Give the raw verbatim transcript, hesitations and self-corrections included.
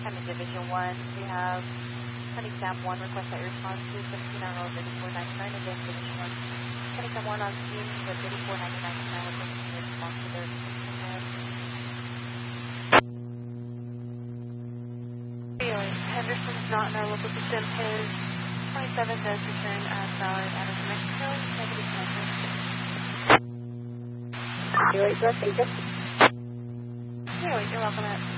I'm in Division one. We have Honeycam one request that response to seventeen on roll thirty-four ninety-nine. Again, Division one. Honeycam one on scene with thirty-four ninety-nine. Now we're taking the response to their Henderson's not in our local system. His twenty-seven does return as valid out of New Mexico. Negative connections. You're welcome. You're welcome.